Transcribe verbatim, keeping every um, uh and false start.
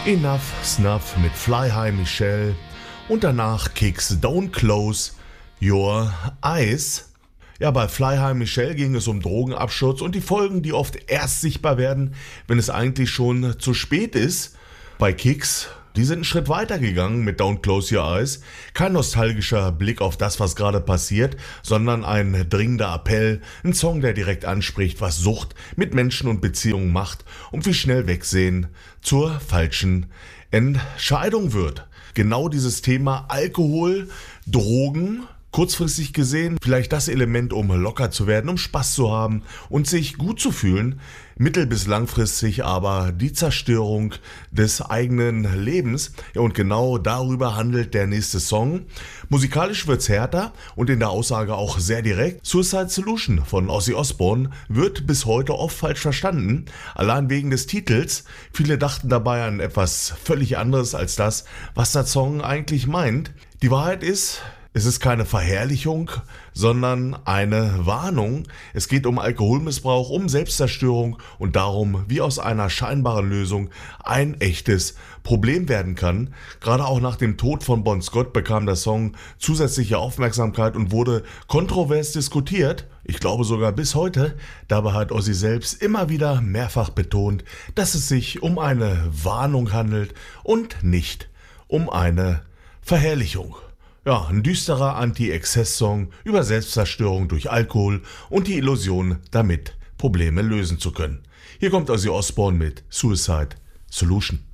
Enough Snuff mit Fly High Michelle und danach Kicks Don't Close Your Eyes. Ja, bei Fly High Michelle ging es um Drogenabsturz und die Folgen, die oft erst sichtbar werden, wenn es eigentlich schon zu spät ist. Bei Kicks, die sind einen Schritt weiter gegangen mit Don't Close Your Eyes. Kein nostalgischer Blick auf das, was gerade passiert, sondern ein dringender Appell, ein Song, der direkt anspricht, was Sucht mit Menschen und Beziehungen macht und wie schnell Wegsehen zur falschen Entscheidung wird. Genau dieses Thema Alkohol, Drogen, kurzfristig gesehen vielleicht das Element, um locker zu werden, um Spaß zu haben und sich gut zu fühlen, mittel- bis langfristig aber die Zerstörung des eigenen Lebens. Ja, und genau darüber handelt der nächste Song. Musikalisch wird's härter und in der Aussage auch sehr direkt. Suicide Solution von Ozzy Osbourne wird bis heute oft falsch verstanden, allein wegen des Titels. Viele dachten dabei an etwas völlig anderes als das, was der Song eigentlich meint. Die Wahrheit ist, es ist keine Verherrlichung, sondern eine Warnung. Es geht um Alkoholmissbrauch, um Selbstzerstörung und darum, wie aus einer scheinbaren Lösung ein echtes Problem werden kann. Gerade auch nach dem Tod von Bon Scott bekam der Song zusätzliche Aufmerksamkeit und wurde kontrovers diskutiert. Ich glaube sogar bis heute. Dabei hat Ozzy selbst immer wieder mehrfach betont, dass es sich um eine Warnung handelt und nicht um eine Verherrlichung. Ja, ein düsterer Anti-Exzess-Song über Selbstzerstörung durch Alkohol und die Illusion, damit Probleme lösen zu können. Hier kommt Ozzy Osbourne mit Suicide Solution.